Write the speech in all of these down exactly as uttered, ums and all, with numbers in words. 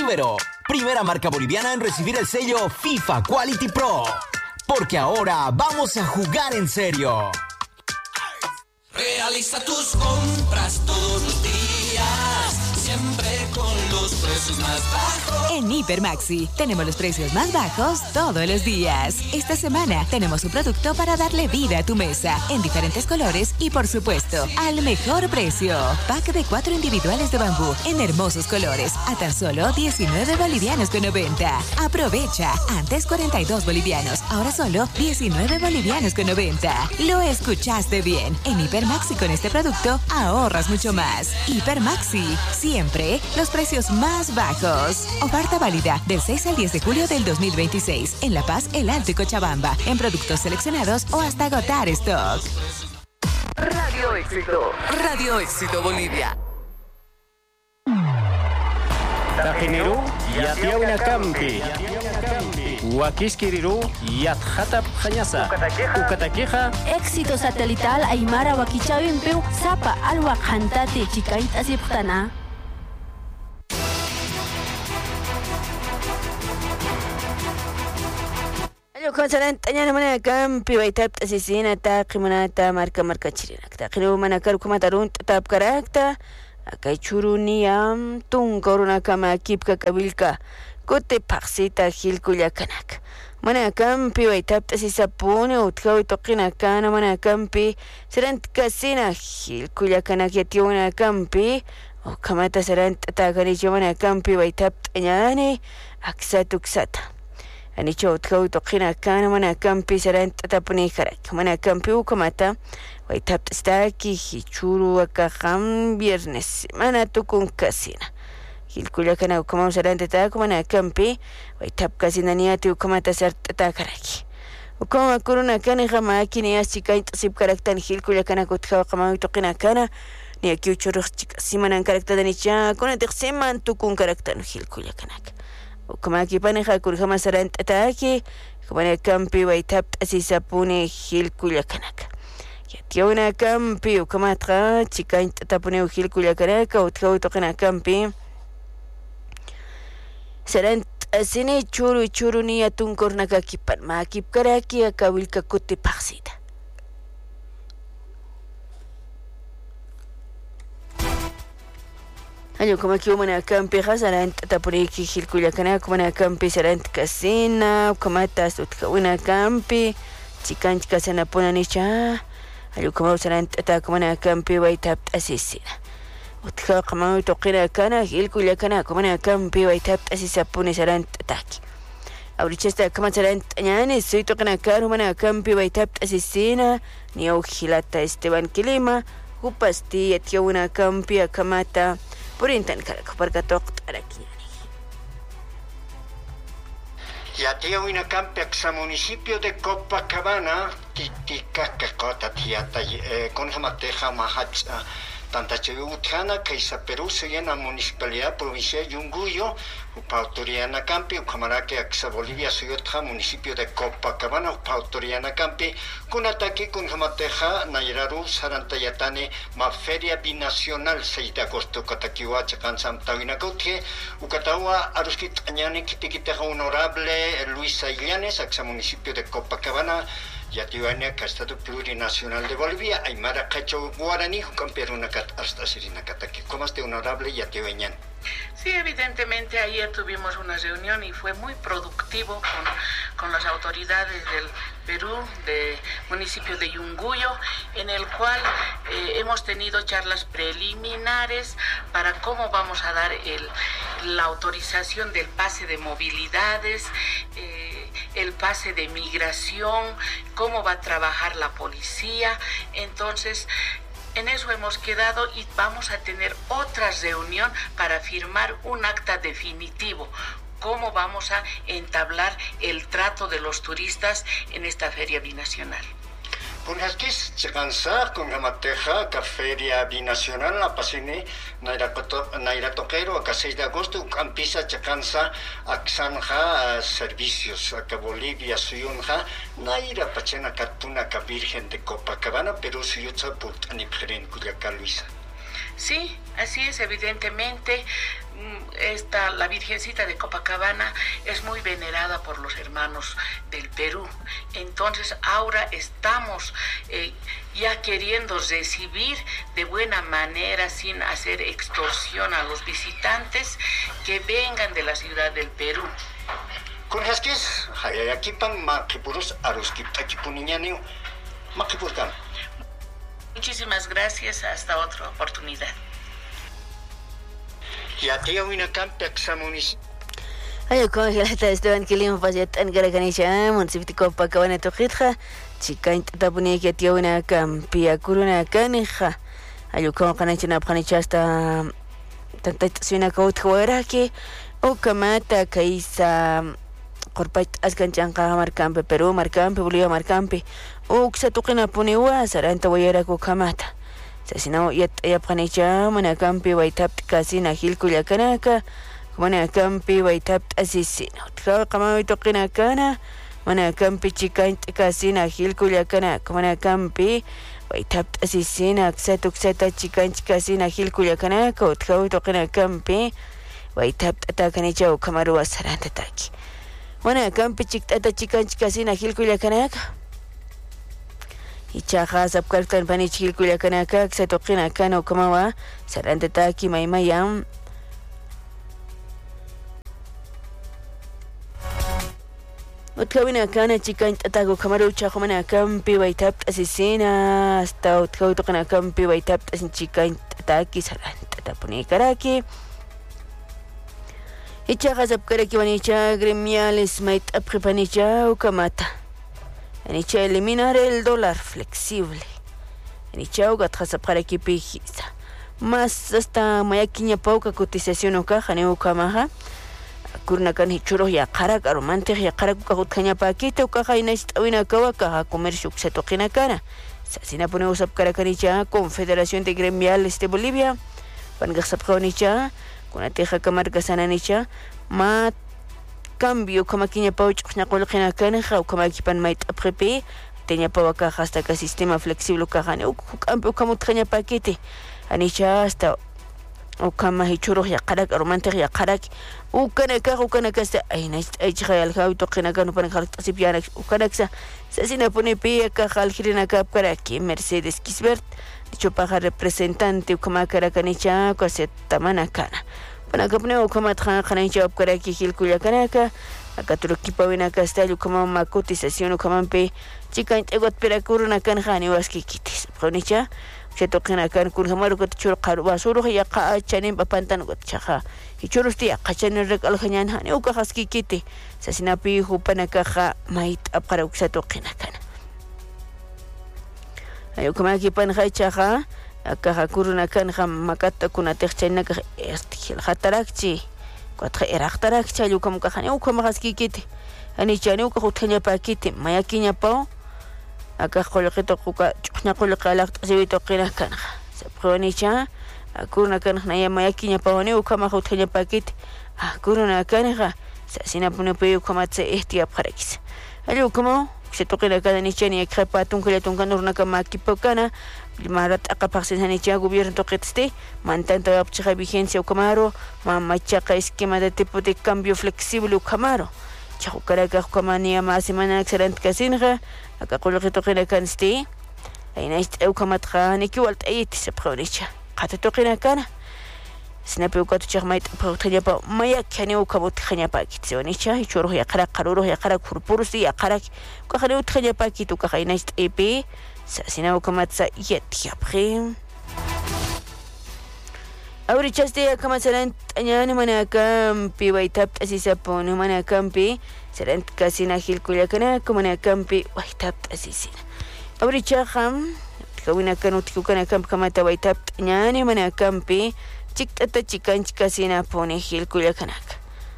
Ibero, primera marca boliviana en recibir el sello FIFA Quality Pro. Porque ahora vamos a jugar en serio. Realiza tus compras todos los días, siempre con los precios más bajos. En Hiper Maxi tenemos los precios más bajos todos los días. Esta semana tenemos un producto para darle vida a tu mesa en diferentes colores y, por supuesto, al mejor precio. Pack de cuatro individuales de bambú en hermosos colores a tan solo diecinueve bolivianos con noventa. Aprovecha, antes cuarenta y dos bolivianos, ahora solo diecinueve bolivianos con noventa. Lo escuchaste bien. En Hiper Maxi con este producto ahorras mucho más. Hiper Maxi, siempre los precios más bajos. Oferta válida del seis al diez de julio del dos mil veintiséis en La Paz, El Alto y Cochabamba, en productos seleccionados o hasta agotar stock. Radio Éxito. Radio Éxito Bolivia. Tajineru yatiauna campi. Huaquisquiriru yatjatap jañasa. Ucataqueja. Éxito satelital Aymara Huaquichavimpeu Zapa Alwa Jantate Chicait Asiptana. Konsalan tanyana mana kampi waitap asisina ta qimanata marka marka chirina ta qinu mana kar kuma tarun tap karakta akai churuni am tun koruna kama kipka kabilka kote paxita hilkuya kanak mana kampi waitap asisapune utkawi toqina kana mana kampi serant kasina hilkuya kanak yatiuna kampi o kamata serant ta kanicho mana kampi waitap tanyani aksatuksata anicho utkawi toqina kana mana kampi serant tatapuni karak mana kampi ukamata waitap staki hichuru akaham viernes mana tukun kasina hilkuya kana ukama serant ta mana kampi waitap kasina niati ukamata serta karaki ukama kuruna kana khama kini asika tasib karaktan hilkuya kana utkawi kama toqina kana ni aki uchuru simana karakta danicha kuna tiqsiman tukun karaktan hilkuya kana وكما كيباني خاكور خما سرانت أتاكي كمان كامبي ويتاب أسيسابوني هيل كل كنك يتيونا كامبي وكما تغا تيكاين تتابوني وهيل كل كنك وتكاو تقنا كامبي سرانت أسيني تشورو تشورو نيا تنكور نكا كيبان ما كيب كراكي أكاويل كاكوتي بخسيدا Ayo como que una campi hasarant tapuriki hilkuya kana como una campi sarant casina como tas una campi chikan casana pona nicha ayo como sarant ta como una campi waitap asisina utka como toqina kana hilkuya kana como una campi waitap asisa pone sarant taki ahorita como sarant ñane soy toqina kana como una campi waitap asisina ni ojilata Esteban Kilima upasti yatia una campi akamata por intentar para toc aquí. Ya tiene una campi a municipio de Copacabana, titica cacota tiata con jamateja mahacha. Tanta Chayutana, Kaisa Perú, se llena municipalidad provincial Yunguyo, Upautoriana Campi, Ucamarake, Axa Bolivia, Suyotja, municipio de Copacabana, Upautoriana Campi, con ataque con Jamateja, Nairaru, Sarantayatane, Maferia Binacional, seis de agosto, Katakiwa, Chacansam, Tawinacote, Ucatawa, Aruskit Añani, Kitikiteja Honorable, Luisa Illanes, Axa municipio de Copacabana, Yatiwana, Estado Plurinacional de Bolivia, Aymara Cacho Guaraní, Camperuna hasta Sirina Kataki. ¿Cómo esté honorable Yatiweñan? Sí, evidentemente ayer tuvimos una reunión y fue muy productivo con, con las autoridades del Perú, del municipio de Yunguyo, en el cual eh, hemos tenido charlas preliminares para cómo vamos a dar el, la autorización del pase de movilidades, eh, el pase de migración, cómo va a trabajar la policía. Entonces, en eso hemos quedado y vamos a tener otra reunión para firmar un acta definitivo. Cómo vamos a entablar el trato de los turistas en esta feria binacional. Con Haskis, Chacansa, con Jamateja, la feria binacional, la pasine, Naira Toquero, a seis de agosto, Campisa, Chacansa, Axanja, servicios, a Bolivia, Suyunja, Naira Pachena, Catuna, Virgen de Copacabana, Perú, Suyutza, Pultani, Peren, Cuyaca, Luisa. Sí, así es, evidentemente. esta, la Virgencita de Copacabana es muy venerada por los hermanos del Perú. Entonces ahora estamos eh, ya queriendo recibir de buena manera, sin hacer extorsión a los visitantes que vengan de la ciudad del Perú. Kunhaskis, hayayakipan makipurus aruskiptakipuniñaniu makipurkan. Muchísimas gracias, hasta otra oportunidad. Ya te una campe municipio. Ayo con la hasta estaban que limpa pasat an garaganisha municipio Copacabana toqitja chica tapuni que tiene una campia curuna canija. Ayo con canachina panicha hasta tanta suena cautjuera que o kamata kaisa Corpait asganchanqa markampe Perú markampe Bolivia markampe uksa tuqina puniwa saranta wayara kukamata sasina yat yapqanicha mana kampi waytapt kasina hilkulla kanaka mana kampi waytapt asisina utqa qamawi tuqina kana mana kampi chikaint kasina hilkulla kanaka mana kampi waytapt asisina ksatu ksata chikaint kasina hilkulla kanaka utqa tuqina kampi waytapt atakanicha ukamaruwa saranta taki Wana kampi chiktata chikan chikasina hilkulla kanaka. Ichaja sapkartan pani hilkulla kanaka ksatoqina kana ukamawa saranta taki maymayam. Utkawina kana chikan tatago kamaru chaqmana kampi waytapt asisina hasta utkawtuqina kampi waytapt asin chikan tataki saranta tapuni karaki. Ichaqa sapkaraki wanicha gremiales mait aprepanicha ukamata. Anicha eliminar el dólar flexible. Anicha ugatja sapkaraki pijisa. Más hasta mayakiña pauka cotización uka jane ukamaha. Kurnakan hichuros ya karak aromante ya karak uka hutkaña paquete uka jaina istawina kawaka ha comercio ksatoqina kana. Sasina pone sapkarakanicha Confederación de Gremiales de Bolivia. Panga sapkawanicha kuna teja kamarga sananicha ma cambio kama kinya pauch na qolqina kana khaw kama kipan mait aprepe tenya pawaka hasta ka sistema flexible ka gane u cambio kama tkhanya paquete anicha hasta o kama hichuro ya qarak romante ya qarak u kana ka u kana ka sta ayna ay khayal khaw to qina kanu pan khalt asipiana u kana sa sasina pone pe ka khal khirina ka karaki Mercedes Kisbert dicho paja representante como karakanicha coseta manakana para que pone como kanacha karaki hilkulla kanaka akatruki pawina castallo como ma cotización como pe chica egot pera kuruna kan khani waski kitis konicha se toqina kan kun hamaru ko chur qarwa suru ya qa chanin papantan got chaha hichurusti qachanin rek alkhanyan hani uka khaski kiti sasina pi hupanaka kha mait apqara uksa toqina kana ayo kama kipan khaichaha akaha kuruna kan kham makata kuna texchena ka estil khatarakchi kwatha eraqtarakchi ayo kam ka khani ukama khaski kiti ani chani uka khutnya pakiti mayakinya pao aka qolqito quka chukna qolqa laqt asibito qina kan sabqoni cha kuruna kan khna ya mayakinya pao ni ukama khutnya pakiti kuruna kan kha sasina pune pe ukama tse ihtiab kharakis ayo ukama se toqina cada nichani ekrepatung que le tongan urna kama kipokana marat akapaxen hanicha gobierno toqiste mantanta apchiha vigencia ukamaro mamachaqa esquema de tipo de cambio flexible ukamaro chahukaraka ukamania ma semana excelente kasinga aka qolqi toqina kansti ayna ist ukamatqa niki walt ayit se pronicha qata toqina kana snape ukat chagmait protenya pa maya kani ukabot khanya pakit sonicha choro ya qara qaruro ya qara kurpurusi ya qara ka khani utkhanya pakit ka khayna ist ep sasina ukamatsa yet yapre awri chaste kama salant anyani mana kampi waitap asisa ponu mana kampi salant kasina hilkulla kana mana kampi waitap asisina awri chaham kawina kanu tikukana kamp kama ta waitap anyani mana kampi chiktata chikan chikasina pone hilkulla kanaka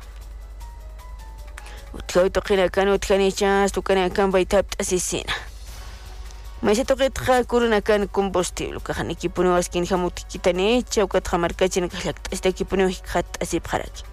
utkaw toqina kanu utkanicha tukana kan waitap asisina maise toqitqa kuruna kan combustible kahani kipuni waskin hamuti kitane chawkat hamarkachin kahlak esta kipuni hikhat asib kharaki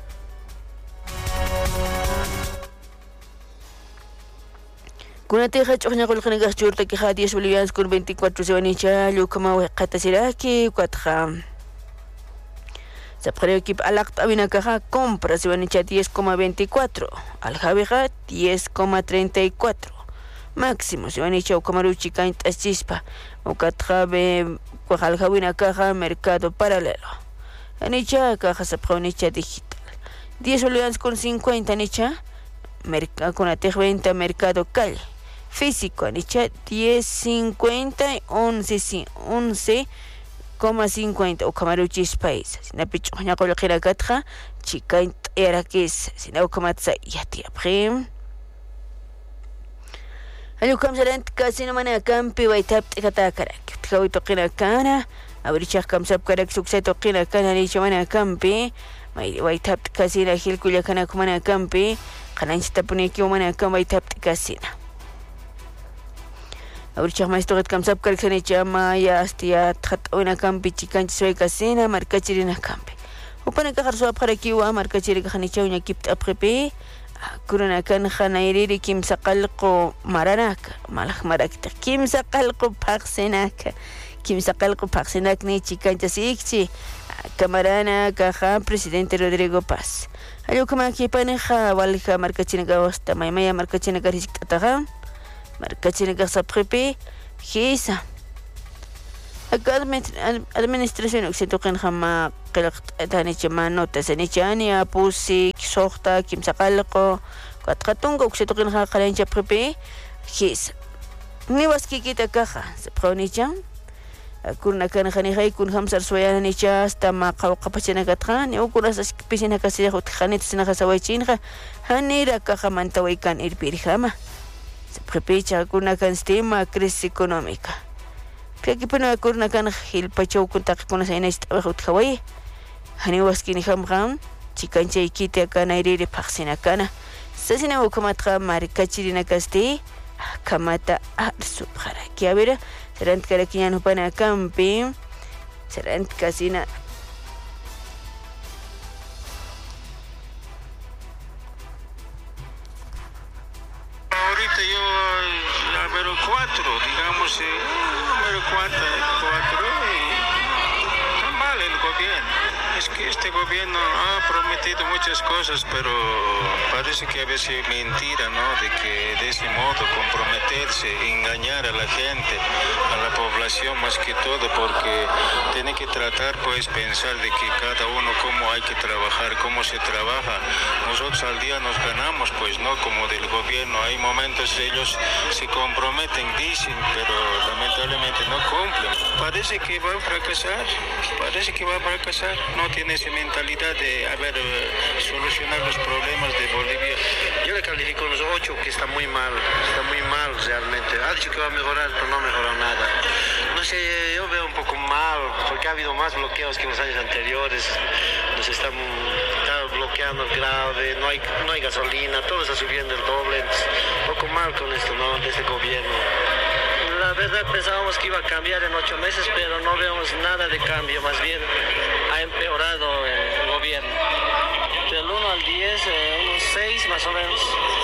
kunate khachna qulqina gachurta ki diez bolivianos con veinticuatro sevanicha lukama waqata siraki kwatqa Sapkhare equip alakt abina caja compra se van a diez coma veinticuatro. Aljabeja diez coma treinta y cuatro. Máximo se van a echar comaruchi caint asispa. O catjabe cuajaljabina caja mercado paralelo. Anicha caja sapkhonicha digital. diez oleans con cincuenta anicha. Mercado con venta mercado calle. Físico anicha diez cincuenta y once once coma cincuenta o camaruchis país. Si na picho na colquera gatra, chica era que es si na comatza ya tía prim. Ayo kam serent casi no mana campi vai tap kata karak. Tkawi toqina kana, abrichak kam sab karak sukse toqina kana ni chamana campi. Mai vai tap casi na hil kuya kana kumana campi. Kananch tapuni ki mana kam vai tap casi na. Abrichak mais toqit kam sab karak sani chama ya astia that una campi chikanch soy casina marca chirina campi. Upana ka harso apara ki wa marca chirika khani chawnya kipt aprepe. Kuruna kan khanairi kim saqalqo maranak malak marakta kim saqalqo paqsenak kim saqalqo paqsenak ni chikancha sikchi camarana caja presidente Rodrigo Paz ayo kama ki paneja walja marcachina gasta maymaya marcachina garishtataga marcachina gasa prepe hisa administración occidental jama qilqtani chama notas ni chania pusi soxta kim saqalqo qatqatungo occidental jama qalancha prepe his ni waskikita caja se pronicha kurna kan khani hay kun hamsar soyana ni cha hasta ma qawqapachina gatqan o kuras pisina kasija utqanit sina khasawaychinqa hanira caja mantawaykan irpirjama se prepe cha kurna kan stima crisis económica Peki pena kurna kan hil pachau kuntak kuna sa ina istabahut kawai. Hani waskini hamram, chikancha ikite kana iriri paksina kana. Sasina ukamatra marikachirina kasti, kamata arsu para. Kia bira, serant karakian hupana kampi, serant kasina. Ahorita yo, número cuatro, digamos, eh, número cuatro, cuatro, y está mal el gobierno. Es que este gobierno ha prometido muchas cosas, pero parece que a veces es mentira, ¿no? De que de ese modo comprometerse, engañar a la gente, a la población más que todo, porque tiene que tratar, pues, pensar de que cada uno cómo hay que trabajar, cómo se trabaja. Nosotros al día nos ganamos, pues, ¿no? Como del gobierno. Hay momentos ellos se comprometen, dicen, pero lamentablemente no cumplen. Parece que va a fracasar, parece que va a fracasar. No tiene esa mentalidad de, a ver, uh, solucionar los problemas de Bolivia. Yo le califico unos ocho, que está muy mal, está muy mal realmente. Ha dicho que va a mejorar, pero no ha mejorado nada. No sé, yo veo un poco mal, porque ha habido más bloqueos que en los años anteriores. Nos están, están bloqueando grave, no hay, no hay gasolina, todo está subiendo el doble. Un poco mal con esto, ¿no? De este gobierno. La verdad pensábamos que iba a cambiar en ocho meses, pero no vemos nada de cambio, más bien ha empeorado el gobierno. Del uno al diez, eh, unos seis más o menos.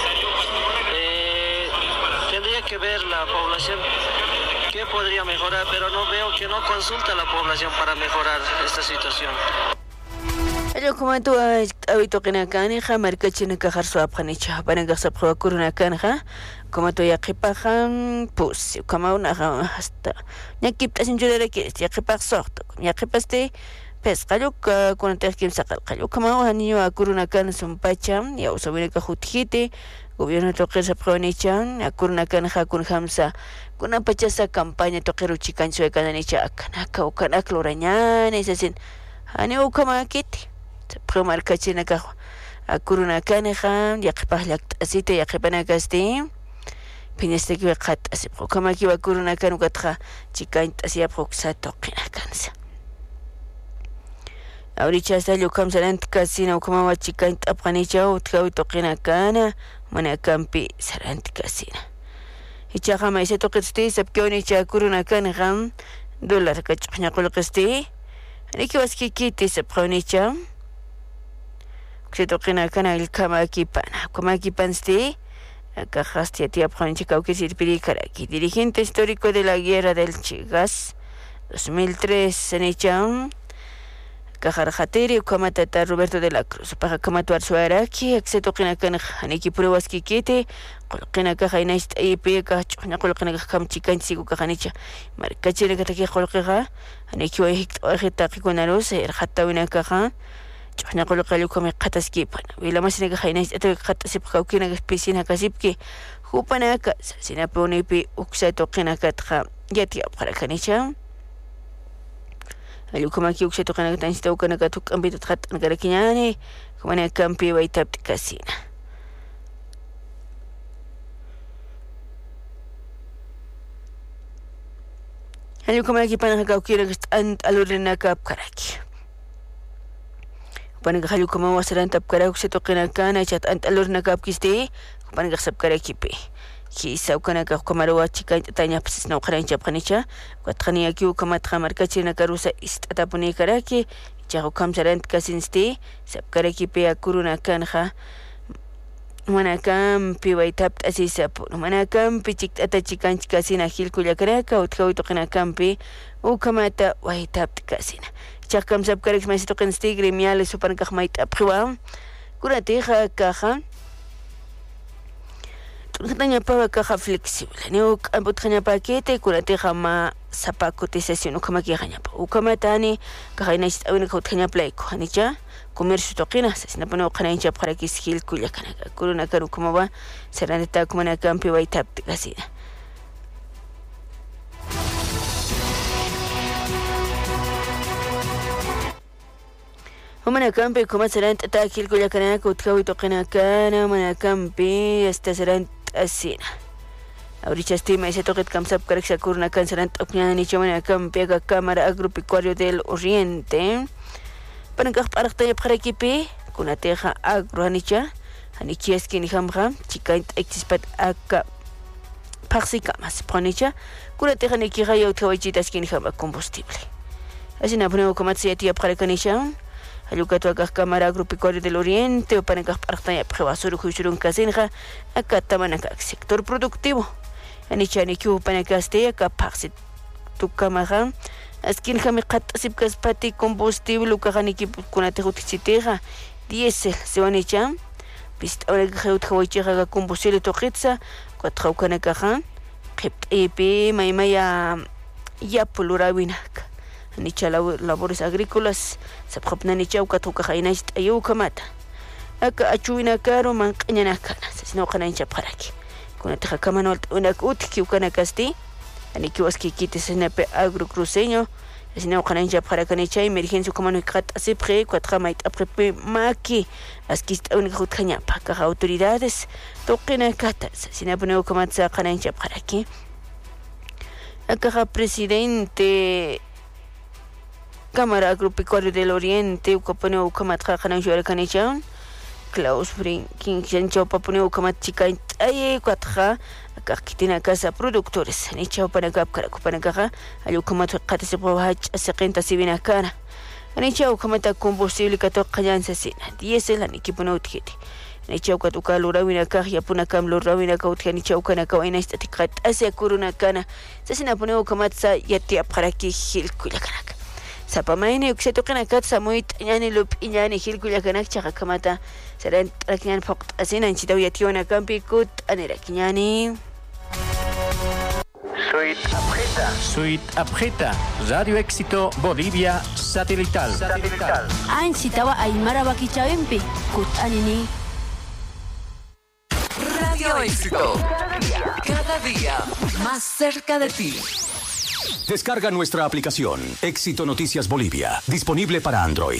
Eh, tendría que ver la población qué podría mejorar, pero no veo que no consulta a la población para mejorar esta situación. Ayo como tu habito kena kanija markachina kajar su apanicha para que se prueba kuruna kanija como tu ya kipajan pues como una hasta ya kipta sin llorar que ya kipak sorto ya kipaste pes kaluk con ter kim sakal kaluk como niño a kuruna kan son pacham ya usabine ka hutjite gobierno toque se pronichan a kuruna kanija kun hamsa kuna pachasa campaña toque ruchikan su kananicha kanaka o kanaklo rañan ese sin ani o como kiti Primar kachina ka kuruna kaneja yaqpah lakt asite yaqpana kasti pineste ki qat asipro kama ki kuruna kanu katja chikaint asia proxa toqina kansa Ahorita está lo kamsalant kasina kuma wa chikaint apganicha utkawi toqina kana mana kampi sarant kasina Icha kama ise toqiste sapkioni cha kuruna kaneja dollar kachnya qolqiste Niki waski kiti sapqonicha Se toqina kana el kama kipana como kipanste acá hastia tía pronchica que sirpiri karaki dirigente histórico de la guerra del Chigas dos mil tres en echan Cajarjateri, Ucamatata Roberto de la Cruz, para Camatuar Suaraki, excepto Kinakan, Haniki Pruaski Kete, Colquenaca Hainais Epeca, Nacolcana Camchican Sigu Cajanicha, Marcachere Cataki Holqueja, Haniki Ojeta Conaros, Erhatawina Cajan, Nacolcalu come Cataskipan, Villamasina Hainais Etakatasipaukina Piscina Casipki, Hupanaka, Sinaponepi, Uxeto Kinakatra, Yatia para Canicha. Alukamaki ukseto kana tan sita kana katuk ambito trat negara kinyane kumana kampi wa itap kasina Alukamaki pana ka ukira an alurena kap karaki Pana ka alukama wasaran tap kara ukseto kana kana chat an alurena kap kiste pana ka sab karaki pe Kisa ukana ka kamarawa chika tanya psis na ukana chap kanicha kwatrani aki ukama tramarka china karusa istatapuni karaki chaho kamsarant kasinste sab karaki pe akuruna kanja manakam pe waitap asisapu manakam pe chik ata chikan kasina hilkuya karaka utkaw tokana kampi ukamata waitap kasina chakam sab karak masito kanste gremiales upan kahmait apwa kurateja kaja Tanya pa caja flexible. Neo ambutanya paquete curate jama sapa cotización ukama kihanya pa. Ukama tani kahaina istawina kautanya plaiko. Hanicha comercio toqina sina pano kanaincha para que skill kuya kana. Kuruna karu kuma ba seraneta kuma na kampi wa itap kasina. ومن كامبي كما سرنت تاكل كل كناك وتكوي تقنا كان من كامبي استسرنت السينا Ahorita estima ese toque que se puede hacer con una canción opinión ni chama acá pega cámara agropecuario del Oriente para que para que para equipe con la teja agroanicha anichi es que ni hamra chica expat acá parsika más ponicha con la teja ni que ya utiliza es que ni hamra combustible así na ponemos como se tía para que ni chama Alukato a cámara agropecuario del Oriente o para que para que para sur juicio casinja acá tamana sector productivo Anichani que para que esté acá parse tu cámara askin jame kat sipkas pati combustible ukagani ki kunate hutitera diesel se wanicha pist ahora que hut hawichira combustible toqitsa kwatra ukana kaha qipt ep mai mai ya ya pulurawinaka Nicha labores agrícolas se propone nicha ukatuka hainais ayu kamata aka achuina caro manqañana kana sino kana incha paraki kuna teja kamano una utki ukana kasti ani kiwaski kiti senepe agro cruceño sino kana incha paraka nicha emergencia kamano kat asipre cuatra mait aprepe maki askist un khutkhanya paka autoridades toqina kata sino pone ukamatsa kana incha paraki aka presidente Cámara Agropecuario del Oriente, Ukapone Ukamatra Kanajura Kanichan, Klaus Brinking, Chancho Papone Ukamat Chica, Aye, Quatra, Kakitina Casa Productores, Nicha Panagap Karakupanagaha, Ayukamat Katasipowach, a Secreta Sivina Kana, Anicha Ukamata Combustible Katok Kayan Sasina, Diesel and Equiponot Kitty. Nicha Katuka Lurawina Kahia Punakam Lurawina Kautia Nicha Ukanaka in Estaticat, Asia Kuruna Kana, Sasina Pone Ukamatsa Yatia Paraki Hill Kulakanaka. Sapamaine ukseto kana kat samoit nyani lup inyani hilkuya kana chaka kamata seran rakyan fokt asina inchita uyationa kampi kut anera kinyani Suite Apreta Suite Apreta Radio Éxito Bolivia Satelital Satelital Anchitawa aymara bakichawempi kut anini Radio Éxito cada día más cerca de ti. Descarga nuestra aplicación Éxito Noticias Bolivia, disponible para Android.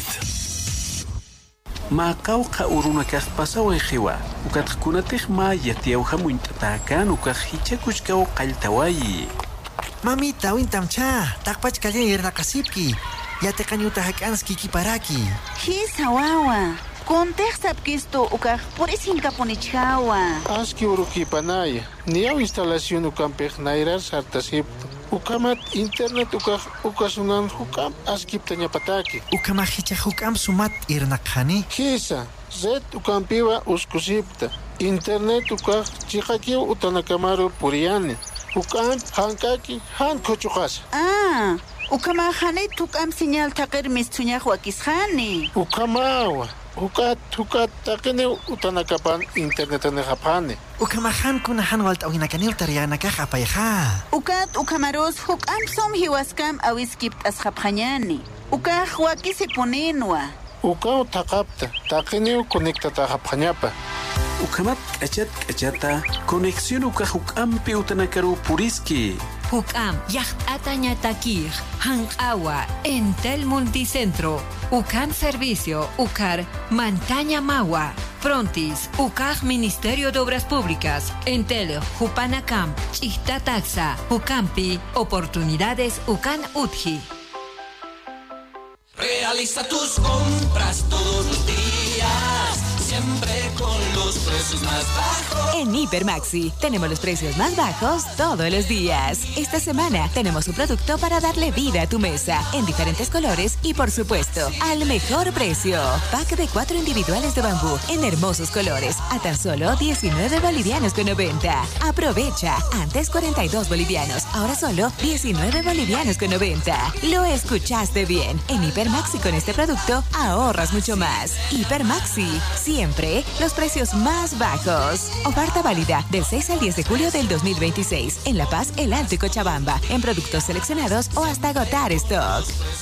Macauca uruna kaq pasawan xiwa ukatqkunatij ma yatiawja muintatakan ukajhichakuchkau qalltawayi Mamita wintamcha taqpach kallen irnaqasipki yateqañuta hak'anski kiparaki Hisa wawa Contej sapkisto ukaj por isinkaponichawa Aski urukipanaya niaw instalación ukampej nairar sartasip Ukamat internet ukaj ukasunan hukam askip tañapataki. Ukamaj hicha hukam sumat irnaqhani. Hisa, zet ukampiwa uskusipta. Internet ukaj chiqakiw utanakamaru puriani. Ukam hankaki han kochuqas. Ah, Ukamahane tukam señal taqir mis tuñaj wakishani. Ukamawa. Ukat ukat takene utanakapan internet ne japane. Ukamahan kunahan walt awinakanil tariana ka kapayha. Ukat ukamaros hukam som hiwaskam awiskip as japanyani. Ukah wakisiponenwa. Ukao takapta takene conecta ta japanyapa. Ukamat kachat kachata conexión ukah ukampi utanakaru puriski. Hukam, yacht ataña takir, hang agua, Entel Multicentro, Ucan Servicio, Ucar, Montaña Magua, Frontis, Ucar Ministerio de Obras Públicas, Entel, Jupanacam, Chista Taxa, Ucampi, Oportunidades Ucan Utji. Realiza tus compras todos los días, siempre con los precios más bajos. En Hiper Maxi tenemos los precios más bajos todos los días. Esta semana tenemos un producto para darle vida a tu mesa en diferentes colores y, por supuesto, al mejor precio. Pack de cuatro individuales de bambú en hermosos colores a tan solo diecinueve bolivianos con noventa. Aprovecha. Antes cuarenta y dos bolivianos, ahora solo diecinueve bolivianos con noventa. Lo escuchaste bien. En Hiper Maxi con este producto ahorras mucho más. Hiper Maxi, siempre los precios más bajos. Oferta válida del seis al diez de julio del dos mil veintiséis en La Paz, El Alto y Cochabamba, en productos seleccionados o hasta agotar stock.